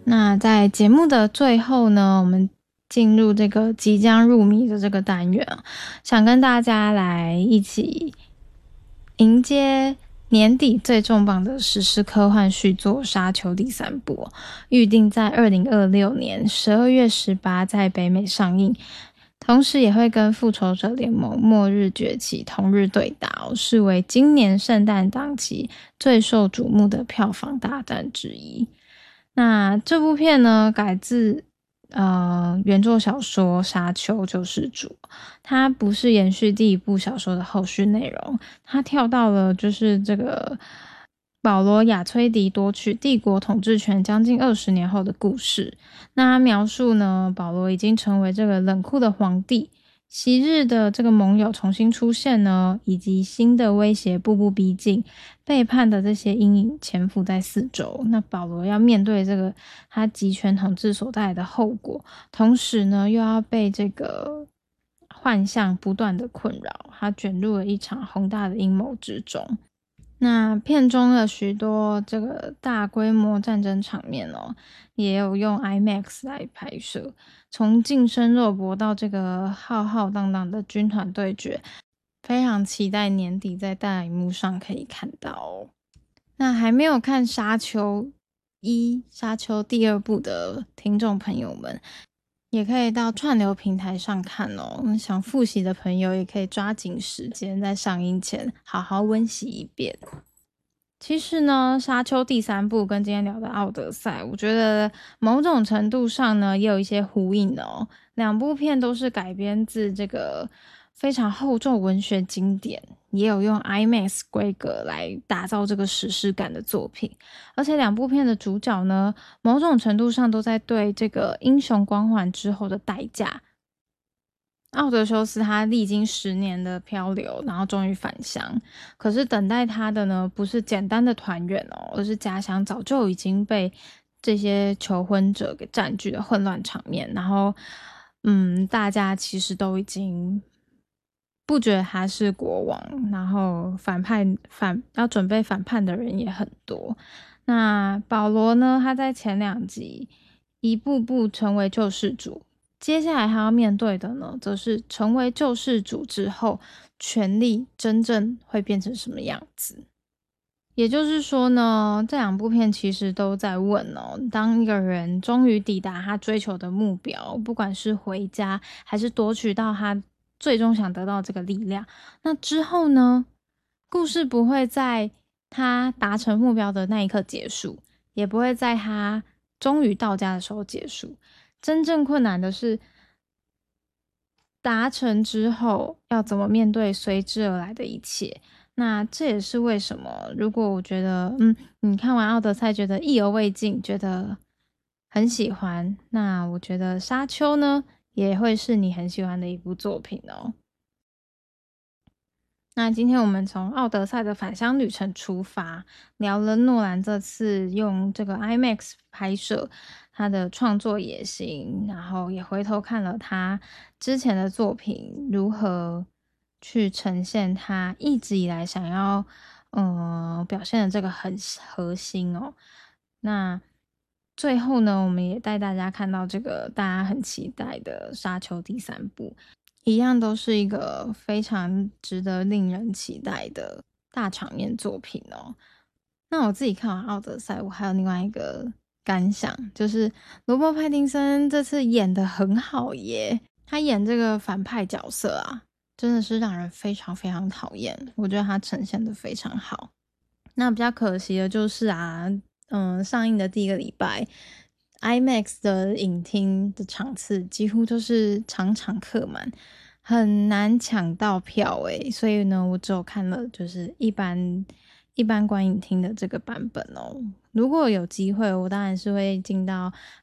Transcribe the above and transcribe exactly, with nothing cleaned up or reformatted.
那在节目的最后呢，我们进入这个即将入迷的这个单元啊，想跟大家来一起迎接年底最重磅的史诗科幻续作《沙丘》第三部，预定在二零二六年十二月十八在北美上映，同时也会跟《复仇者联盟：末日崛起》同日对打，视为今年圣诞档期最受瞩目的票房大战之一。那这部片呢，改自呃原作小说《沙丘救世主》，它不是延续第一部小说的后续内容，它跳到了就是这个保罗·亚崔迪夺取帝国统治权将近二十年后的故事。那他描述呢，保罗已经成为这个冷酷的皇帝，昔日的这个盟友重新出现呢，以及新的威胁步步逼近，背叛的这些阴影潜伏在四周。那保罗要面对这个他集权统治所带来的后果，同时呢又要被这个幻象不断的困扰，他卷入了一场宏大的阴谋之中。那片中的许多这个大规模战争场面哦，也有用 IMAX 来拍摄，从近身肉搏到这个浩浩荡荡的军团对决，非常期待年底在大荧幕上可以看到哦。那还没有看沙丘一、沙丘第二部的听众朋友们，也可以到串流平台上看哦。想复习的朋友也可以抓紧时间，在上映前好好温习一遍。其实呢，沙丘第三部跟今天聊的奥德赛，我觉得某种程度上呢也有一些呼应哦。两部片都是改编自这个非常厚重文学经典，也有用 IMAX 规格来打造这个史诗感的作品。而且两部片的主角呢，某种程度上都在对这个英雄光环之后的代价。奥德修斯他历经十年的漂流，然后终于返乡，可是等待他的呢，不是简单的团圆哦，而是家乡早就已经被这些求婚者给占据的混乱场面。然后，嗯，大家其实都已经不觉得他是国王，然后反叛反要准备反叛的人也很多。那保罗呢，他在前两集一步步成为救世主。接下来他要面对的呢，则是成为救世主之后，权力真正会变成什么样子。也就是说呢，这两部片其实都在问哦，当一个人终于抵达他追求的目标，不管是回家还是夺取到他最终想得到这个力量，那之后呢，故事不会在他达成目标的那一刻结束，也不会在他终于到家的时候结束。真正困难的是达成之后要怎么面对随之而来的一切。那这也是为什么如果我觉得嗯，你看完奥德赛觉得意犹未尽，觉得很喜欢，那我觉得沙丘呢也会是你很喜欢的一部作品哦。那今天我们从奥德赛的返乡旅程出发，聊了诺兰这次用这个 IMAX 拍摄他的创作野心，然后也回头看了他之前的作品如何去呈现他一直以来想要呃表现的这个很核心哦。那最后呢，我们也带大家看到这个大家很期待的沙丘第三部，一样都是一个非常值得令人期待的大场面作品哦。那我自己看完奥德赛，我还有另外一个感想，就是罗伯·派丁森这次演得很好耶，他演这个反派角色啊，真的是让人非常非常讨厌，我觉得他呈现得非常好。那比较可惜的就是啊，嗯，上映的第一个礼拜，IMAX 的影厅的场次几乎都是场场客满，很难抢到票诶，所以呢，我只有看了就是一般一般观影厅的这个版本哦。如果有机会，我当然是会进到